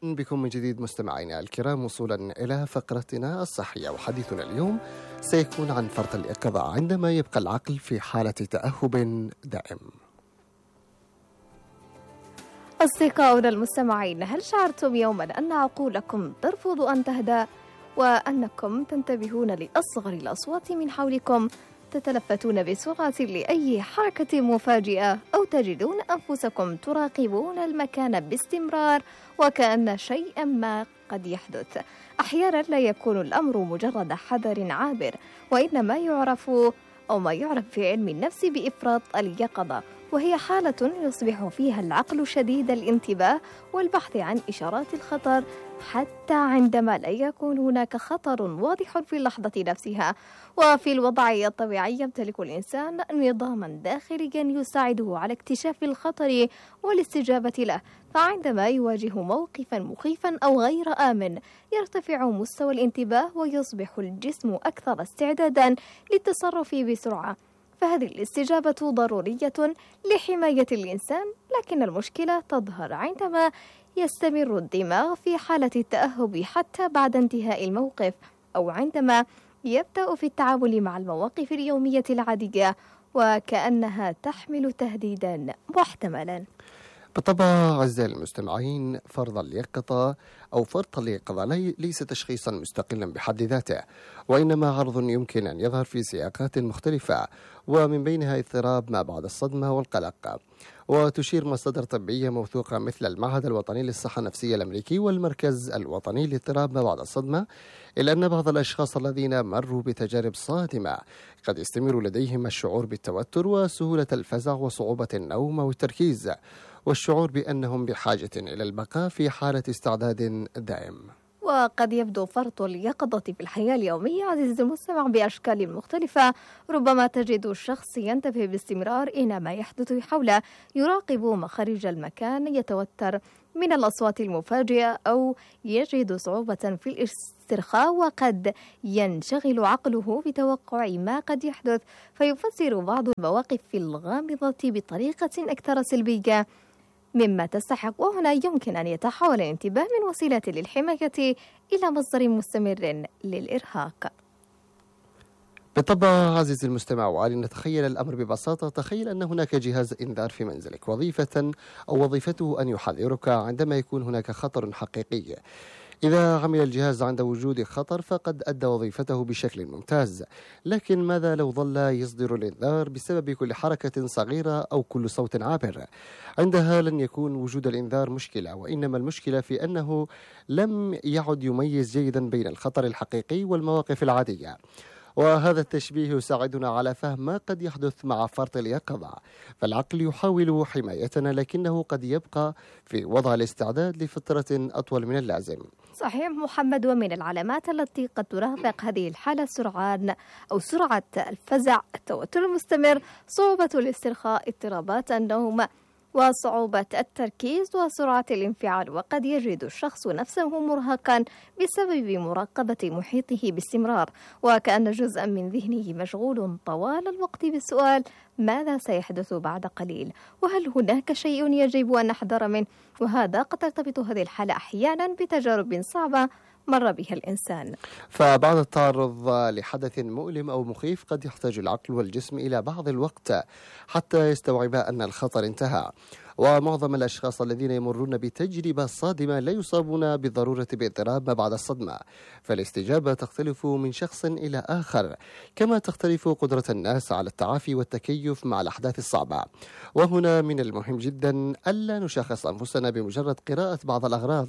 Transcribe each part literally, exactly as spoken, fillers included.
بكم من جديد مستمعينا الكرام، وصولا إلى فقرتنا الصحية، وحديثنا اليوم سيكون عن فرط اليقظة عندما يبقى العقل في حالة تأهب دائم. أصدقاؤنا المستمعين، هل شعرتم يوما أن عقولكم ترفض أن تهدأ وأنكم تنتبهون لأصغر الأصوات من حولكم، تتلفتون بسرعة لأي حركة مفاجئة، أو تجدون أنفسكم تراقبون المكان باستمرار وكأن شيئا ما قد يحدث؟ أحيانا لا يكون الأمر مجرد حذر عابر، وإنما يعرف أو ما يعرف في علم النفس بإفراط اليقظة، وهي حالة يصبح فيها العقل شديد الانتباه والبحث عن إشارات الخطر حتى عندما لا يكون هناك خطر واضح في اللحظة نفسها. وفي الوضع الطبيعي يمتلك الإنسان نظاما داخليا يساعده على اكتشاف الخطر والاستجابة له، فعندما يواجه موقفا مخيفا أو غير آمن يرتفع مستوى الانتباه ويصبح الجسم أكثر استعدادا للتصرف بسرعة، فهذه الاستجابة ضرورية لحماية الإنسان. لكن المشكلة تظهر عندما يستمر الدماغ في حالة التأهب حتى بعد انتهاء الموقف، أو عندما يبدأ في التعامل مع المواقف اليومية العادية وكأنها تحمل تهديدا محتملا. بالطبع أعزائي المستمعين، فرض اليقظة أو فرط اليقظة ليس تشخيصا مستقلا بحد ذاته، وإنما عرض يمكن أن يظهر في سياقات مختلفة، ومن بينها اضطراب ما بعد الصدمة والقلق. وتشير مصادر طبية موثوقة مثل المعهد الوطني للصحة النفسية الأمريكي والمركز الوطني لاضطراب ما بعد الصدمة إلى أن بعض الأشخاص الذين مروا بتجارب صادمة قد يستمر لديهم الشعور بالتوتر وسهولة الفزع وصعوبة النوم والتركيز، والشعور بأنهم بحاجة إلى البقاء في حالة استعداد دائم. وقد يبدو فرط اليقظة في الحياة اليومية عزيزي المستمع بأشكال مختلفة. ربما تجد الشخص ينتبه باستمرار إلى ما يحدث حوله، يراقب مخارج المكان، يتوتر من الأصوات المفاجئة، أو يجد صعوبة في الاسترخاء، وقد ينشغل عقله بتوقع ما قد يحدث، فيفسر بعض المواقف الغامضة بطريقة أكثر سلبية مما تستحق. وهنا يمكن أن يتحول الانتباه من وسيلة للحماية إلى مصدر مستمر للإرهاق. بالطبع عزيزي المستمع، وعلي نتخيل الأمر ببساطة. تخيل أن هناك جهاز إنذار في منزلك، وظيفة أو وظيفته أن يحذرك عندما يكون هناك خطر حقيقي. إذا عمل الجهاز عند وجود خطر فقد أدى وظيفته بشكل ممتاز، لكن ماذا لو ظل يصدر الإنذار بسبب كل حركة صغيرة أو كل صوت عابر؟ عندها لن يكون وجود الإنذار مشكلة، وإنما المشكلة في أنه لم يعد يميز جيدا بين الخطر الحقيقي والمواقف العادية. وهذا التشبيه يساعدنا على فهم ما قد يحدث مع فرط اليقظة. فالعقل يحاول حمايتنا، لكنه قد يبقى في وضع الاستعداد لفترة أطول من اللازم. صحيح محمد، ومن العلامات التي قد ترافق هذه الحالة سرعان أو سرعة الفزع، التوتر المستمر، صعوبة الاسترخاء، اضطرابات النوم، وصعوبة التركيز وسرعة الانفعال. وقد يجد الشخص نفسه مرهقا بسبب مراقبة محيطه باستمرار، وكأن جزءا من ذهنه مشغول طوال الوقت بالسؤال: ماذا سيحدث بعد قليل؟ وهل هناك شيء يجب أن نحذر منه؟ وهذا قد ترتبط هذه الحالة أحيانا بتجارب صعبة مر بها الإنسان. فبعد التعرض لحدث مؤلم أو مخيف قد يحتاج العقل والجسم إلى بعض الوقت حتى يستوعبا أن الخطر انتهى. ومعظم الأشخاص الذين يمرون بتجربة صادمة لا يصابون بالضرورة باضطراب ما بعد الصدمة، فالاستجابة تختلف من شخص إلى آخر، كما تختلف قدرة الناس على التعافي والتكيف مع الأحداث الصعبة. وهنا من المهم جدا ألا نشخص أنفسنا بمجرد قراءة بعض الأغراض.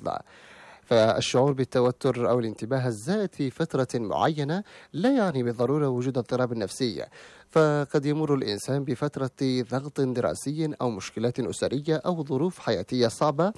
فالشعور بالتوتر أو الانتباه الزائد في فترة معينة لا يعني بالضرورة وجود اضطراب نفسي، فقد يمر الإنسان بفترة ضغط دراسي أو مشكلات أسرية أو ظروف حياتية صعبة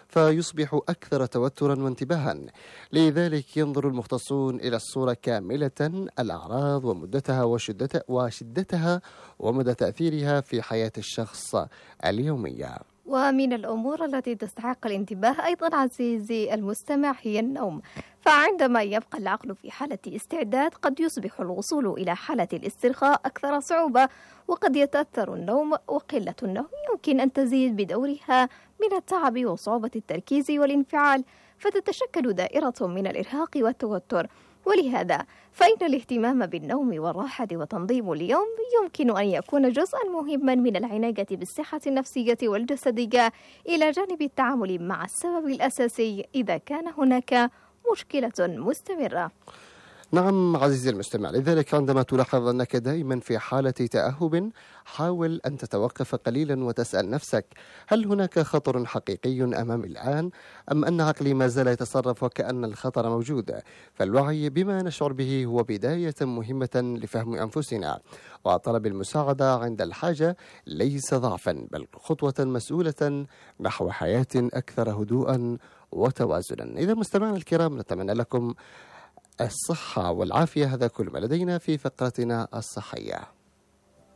فيصبح أكثر توترا وانتباها. لذلك ينظر المختصون إلى الصورة كاملة، الأعراض ومدتها وشدتها, وشدتها ومدى تأثيرها في حياة الشخص اليومية. ومن الأمور التي تستحق الانتباه أيضا عزيزي المستمع هي النوم، فعندما يبقى العقل في حالة استعداد قد يصبح الوصول إلى حالة الاسترخاء أكثر صعوبة، وقد يتأثر النوم، وقلة النوم يمكن أن تزيد بدورها من التعب وصعوبة التركيز والانفعال، فتتشكل دائرة من الإرهاق والتوتر. ولهذا فإن الاهتمام بالنوم والراحة وتنظيم اليوم يمكن أن يكون جزءا مهما من العناية بالصحة النفسية والجسدية، إلى جانب التعامل مع السبب الأساسي إذا كان هناك مشكلة مستمرة. نعم عزيزي المستمع، لذلك عندما تلاحظ أنك دائما في حالة تأهب حاول أن تتوقف قليلا وتسأل نفسك: هل هناك خطر حقيقي أمامي الآن؟ أم أن عقلي ما زال يتصرف وكأن الخطر موجود؟ فالوعي بما نشعر به هو بداية مهمة لفهم أنفسنا، وطلب المساعدة عند الحاجة ليس ضعفا بل خطوة مسؤولة نحو حياة أكثر هدوءا وتوازنا. إذا مستمعنا الكرام، نتمنى لكم الصحة والعافية. هذا كل ما لدينا في فقرتنا الصحية.